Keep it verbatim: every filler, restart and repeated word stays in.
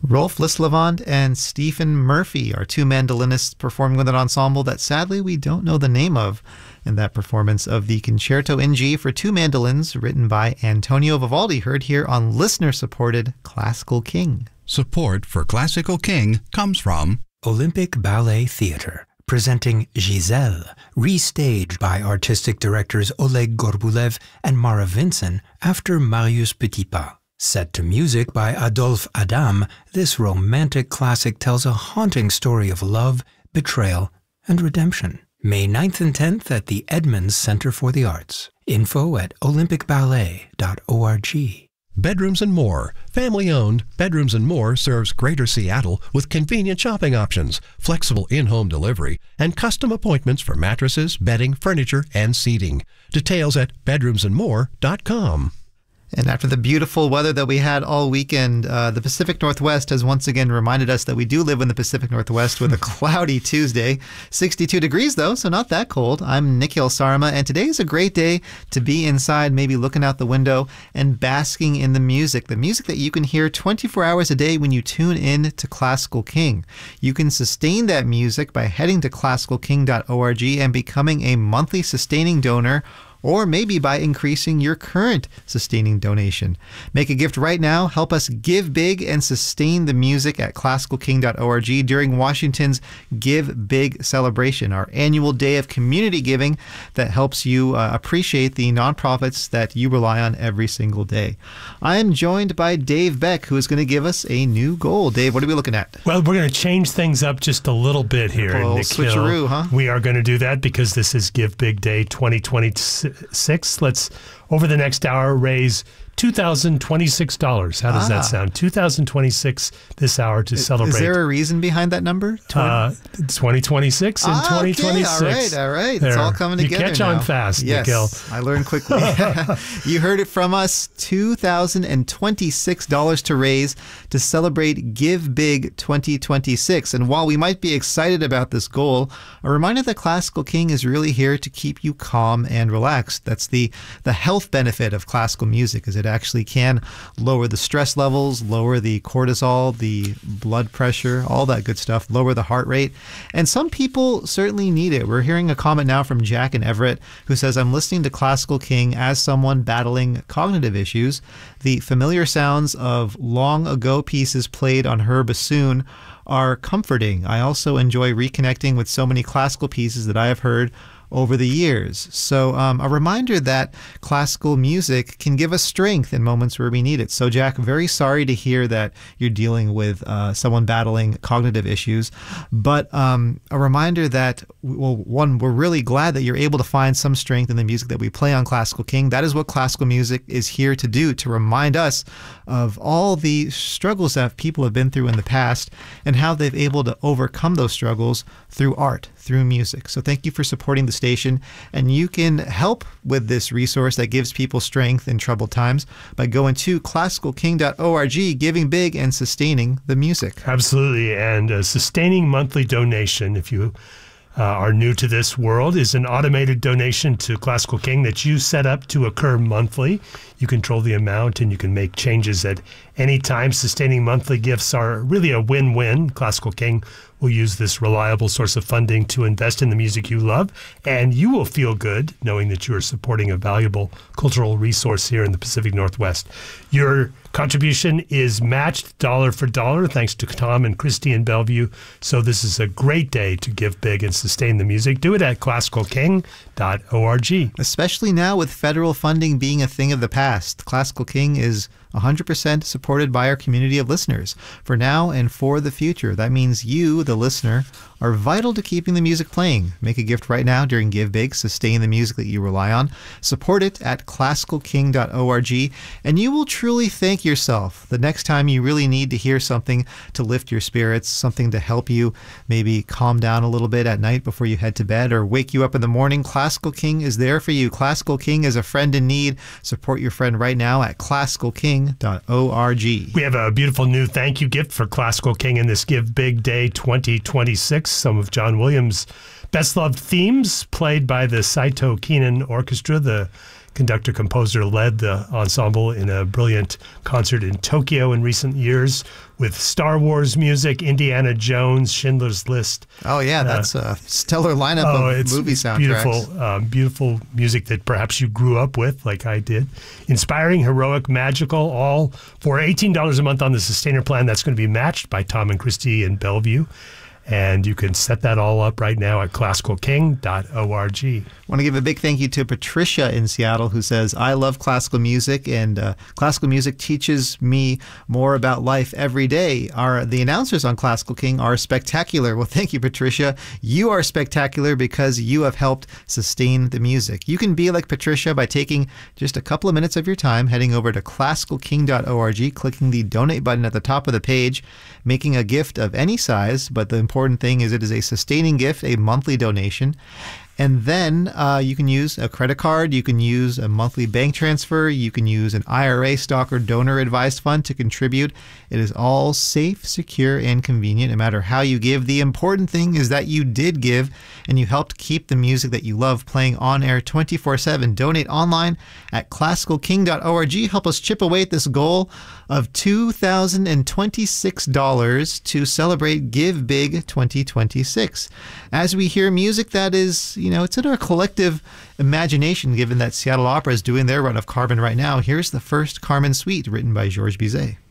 Rolf Lislevand and Stephen Murphy are two mandolinists performing with an ensemble that sadly we don't know the name of in that performance of the Concerto in G for two mandolins written by Antonio Vivaldi, heard here on listener-supported Classical King. Support for Classical King comes from Olympic Ballet Theatre, presenting Giselle, restaged by artistic directors Oleg Gorbulev and Mara Vinson after Marius Petipa. Set to music by Adolphe Adam, this romantic classic tells a haunting story of love, betrayal, and redemption. May ninth and tenth at the Edmonds Center for the Arts. Info at olympic ballet dot org. Bedrooms and More. Family-owned, Bedrooms and More serves Greater Seattle with convenient shopping options, flexible in-home delivery, and custom appointments for mattresses, bedding, furniture, and seating. Details at bedrooms and more dot com. And after the beautiful weather that we had all weekend, uh, the Pacific Northwest has once again reminded us that we do live in the Pacific Northwest with a cloudy Tuesday. sixty-two degrees though, so not that cold. I'm Nikhil Sarma, and today is a great day to be inside, maybe looking out the window and basking in the music. The music that you can hear twenty-four hours a day when you tune in to Classical King. You can sustain that music by heading to classical king dot org and becoming a monthly sustaining donor, or maybe by increasing your current sustaining donation. Make a gift right now. Help us give big and sustain the music at classical king dot org during Washington's Give Big celebration, our annual day of community giving that helps you uh, appreciate the nonprofits that you rely on every single day. I am joined by Dave Beck, who is going to give us a new goal. Dave, what are we looking at? Well, we're going to change things up just a little bit here, Nikhil. Switcheroo, huh? We are going to do that because this is Give Big Day twenty twenty-six. Let's, over the next hour, raise two thousand twenty-six dollars. How does ah. that sound? two thousand twenty-six this hour to is, celebrate. Is there a reason behind that number? Uh, twenty twenty-six and ah, twenty twenty-six. Okay. All right, all right. There. It's all coming together You catch now. on fast, yes, Nikhil. I learned quickly. You heard it from us, two thousand twenty-six dollars to raise to celebrate Give Big twenty twenty-six. And while we might be excited about this goal, a reminder that Classical King is really here to keep you calm and relaxed. That's the, the health benefit of classical music, is it actually can lower the stress levels, lower the cortisol, the blood pressure, all that good stuff, lower the heart rate. And some people certainly need it. We're hearing a comment now from Jack in Everett who says, I'm listening to Classical King as someone battling cognitive issues. The familiar sounds of long ago pieces played on her bassoon are comforting. I also enjoy reconnecting with so many classical pieces that I have heard over the years. So um, a reminder that classical music can give us strength in moments where we need it. So Jack, very sorry to hear that you're dealing with uh, someone battling cognitive issues, but um, a reminder that, well, one, we're really glad that you're able to find some strength in the music that we play on Classical King. That is what classical music is here to do, to remind us of all the struggles that people have been through in the past and how they've able to overcome those struggles through art, through music. So thank you for supporting the station, and you can help with this resource that gives people strength in troubled times by going to classical king dot org, giving big and sustaining the music. Absolutely, and a sustaining monthly donation, if you uh, are new to this world, is an automated donation to Classical King that you set up to occur monthly. You control the amount and you can make changes at any time. Sustaining monthly gifts are really a win-win. Classical King will use this reliable source of funding to invest in the music you love, and you will feel good knowing that you are supporting a valuable cultural resource here in the Pacific Northwest. Your contribution is matched dollar for dollar thanks to Tom and Christy in Bellevue. So this is a great day to give big and sustain the music. Do it at classical king dot org. Especially now with federal funding being a thing of the past, Classical King is one hundred percent supported by our community of listeners for now and for the future. That means you, the listener, are vital to keeping the music playing. Make a gift right now during Give Big. Sustain the music that you rely on. Support it at classical king dot org, and you will truly thank yourself the next time you really need to hear something to lift your spirits, something to help you maybe calm down a little bit at night before you head to bed or wake you up in the morning. Classical King is there for you. Classical King is a friend in need. Support your friend right now at classical king dot org. We have a beautiful new thank you gift for Classical King in this Give Big Day twenty twenty-six. Some of John Williams' best loved themes played by the Saito Keenan Orchestra, the conductor-composer, led the ensemble in a brilliant concert in Tokyo in recent years with Star Wars music, Indiana Jones, Schindler's List. Oh, yeah, that's uh, a stellar lineup oh, of it's, movie it's soundtracks. Beautiful, uh, beautiful music that perhaps you grew up with, like I did. Inspiring, heroic, magical, all for eighteen dollars a month on the Sustainer plan. That's going to be matched by Tom and Christy in Bellevue. And you can set that all up right now at classical king dot org. I want to give a big thank you to Patricia in Seattle, who says, I love classical music, and uh, classical music teaches me more about life every day. Our, the announcers on Classical King are spectacular. Well, thank you, Patricia. You are spectacular because you have helped sustain the music. You can be like Patricia by taking just a couple of minutes of your time, heading over to classical king dot org, clicking the donate button at the top of the page, making a gift of any size, but the important thing is it is a sustaining gift, a monthly donation. And then uh, you can use a credit card, you can use a monthly bank transfer, you can use an I R A, stock, or donor advised fund to contribute. It is all safe, secure, and convenient, no matter how you give. The important thing is that you did give and you helped keep the music that you love playing on air twenty-four seven. Donate online at classical king dot org. Help us chip away at this goal of two thousand twenty-six dollars to celebrate Give Big twenty twenty-six. As we hear music that is, you know, it's in our collective imagination, given that Seattle Opera is doing their run of Carmen right now. Here's the first Carmen suite written by Georges Bizet.